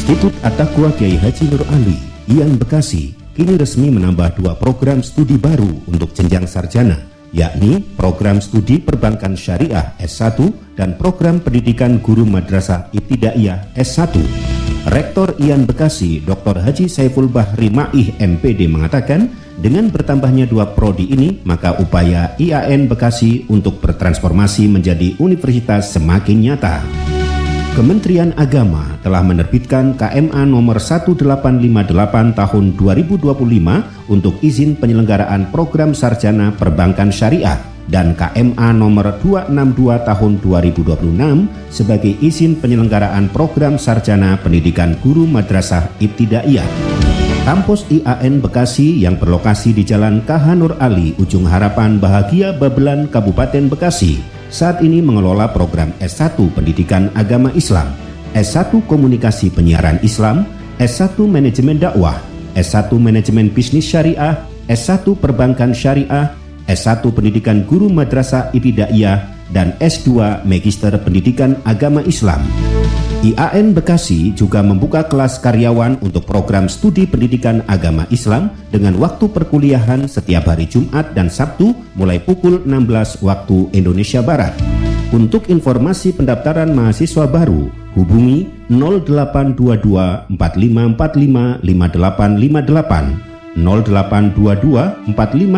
Institut At-Taqwa Kiai Haji Nur Ali, IAN Bekasi, kini resmi menambah 2 program studi baru untuk jenjang sarjana, yakni program studi perbankan syariah S1 dan program pendidikan guru madrasah ibtidaiyah S1. Rektor IAN Bekasi, Dr. Haji Saiful Bahri Ma'ih MPD mengatakan, dengan bertambahnya 2 prodi ini, maka upaya IAN Bekasi untuk bertransformasi menjadi universitas semakin nyata. Kementerian Agama telah menerbitkan KMA nomor 1858 tahun 2025 untuk izin penyelenggaraan program sarjana perbankan syariah dan KMA nomor 262 tahun 2026 sebagai izin penyelenggaraan program sarjana pendidikan guru madrasah ibtidaiyah. Kampus IAN Bekasi yang berlokasi di Jalan KH Nur Ali, Ujung Harapan Bahagia, Babelan, Kabupaten Bekasi, saat ini mengelola program S1 Pendidikan Agama Islam, S1 Komunikasi Penyiaran Islam, S1 Manajemen Dakwah, S1 Manajemen Bisnis Syariah, S1 Perbankan Syariah, S1 Pendidikan Guru Madrasah Ibtidaiyah, dan S2 Magister Pendidikan Agama Islam. IAN Bekasi juga membuka kelas karyawan untuk program studi pendidikan agama Islam dengan waktu perkuliahan setiap hari Jumat dan Sabtu mulai pukul 16 waktu Indonesia Barat. Untuk informasi pendaftaran mahasiswa baru, hubungi 0822 4545 5858, 0822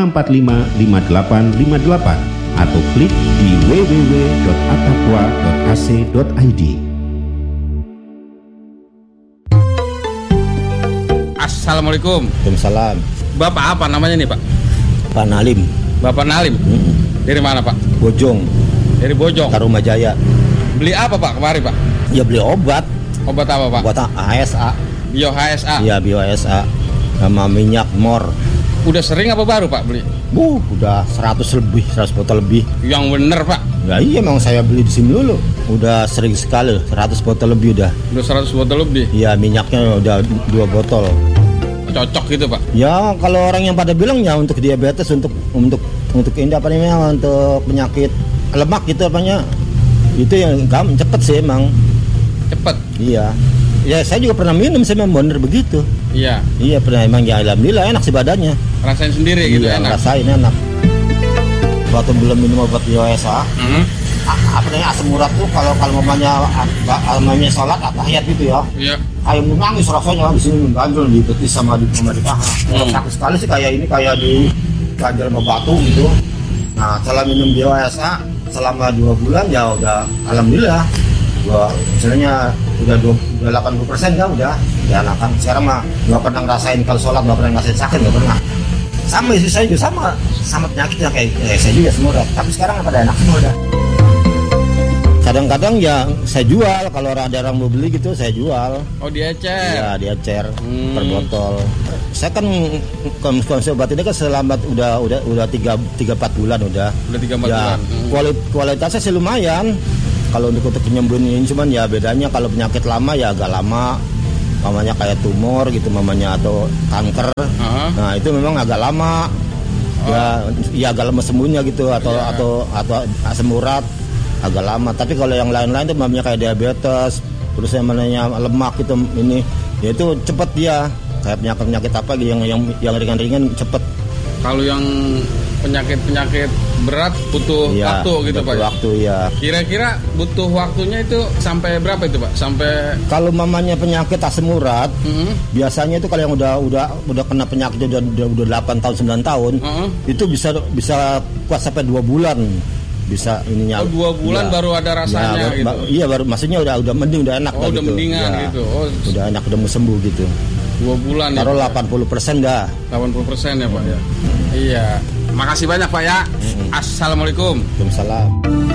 4545 5858, atau klik di www.attaqwa.ac.id. Assalamualaikum. Waalaikumsalam. Bapak apa namanya nih, Pak? Pak Nalim. Bapak Nalim. Dari mana, Pak? Bojong. Dari Bojong. Tarumajaya. Beli apa, Pak, kemarin, Pak? Ya beli obat. Obat apa, Pak? Obat HSA. Bio HSA. Iya, Bio HSA. Sama minyak mor. Udah sering apa baru, Pak, beli? Udah 100 botol lebih. Yang bener, Pak. Ya iya, emang saya beli di sini dulu. Udah sering sekali, 100 botol lebih udah. Udah 100 botol lebih? Iya, minyaknya udah 2 botol. Cocok gitu, Pak? Ya, kalau orang yang pada bilang ya untuk diabetes, untuk ini apa namanya, untuk penyakit lemak gitu apanya. Itu yang cepet sih emang. Cepet? Iya. Ya saya juga pernah minum, saya memang bener begitu. Iya. Iya pernah, emang ya alhamdulillah enak sih badannya. Rasain sendiri gitu, iya, enak? Rasain enak. Waktu belum minum obat BioSA, apa namanya, asam urat tuh kalau mamanya sholat tahiyat gitu ya. Iya. Kayak nangis rasanya di sini, ganjel di betis sama di paha. Sakit sekali sih, kayak ini kayak di ganjel sama batu gitu. Nah setelah minum BioSA selama 2 bulan ya udah alhamdulillah. Misalnya udah 80% kan udah enakan. Sekarang mah nggak pernah ngerasain kalau sholat, nggak pernah ngerasain sakit, nggak pernah. Sama istri saya juga sama penyakitnya kayak saya juga semua. Tapi sekarang pada enak semua udah. Kadang-kadang ya saya jual, kalau ada orang mau beli gitu saya jual. Oh, diecer? Iya, diecer per botol. Saya kan konsumsi obat ini kan selama udah 3-4 bulan udah. Udah 3-4 bulan. Kualitasnya sih lumayan. Kalau untuk penyembuhan ini cuman ya bedanya kalau penyakit lama ya agak lama, mamanya kayak tumor gitu mamanya atau kanker. Nah itu memang agak lama. Ya agak lama sembuhnya gitu atau asam urat agak lama. Tapi kalau yang lain-lain tuh mamanya kayak diabetes, terus yang namanya lemak gitu ini, ya itu cepet dia. Kayak penyakit apa gitu yang ringan-ringan cepet. Kalau yang penyakit berat butuh waktu gitu, Pak? Waktu ya. Kira-kira butuh waktunya itu sampai berapa itu, Pak? Sampai kalau mamanya penyakit asam urat, biasanya itu kalau yang udah kena penyakit udah 8 tahun 9 tahun, itu bisa kuat sampai 2 bulan. Bisa ininya. Oh, 2 bulan baru ada rasanya gitu. Iya, baru maksudnya udah mending, udah enak udah gitu. Mendingan gitu. Udah enak, udah mau sembuh gitu. 2 bulan taruh ya, 80% dah. 80% ya, Pak ya. Iya. Makasih banyak, Pak ya. Assalamualaikum. Waalaikumsalam.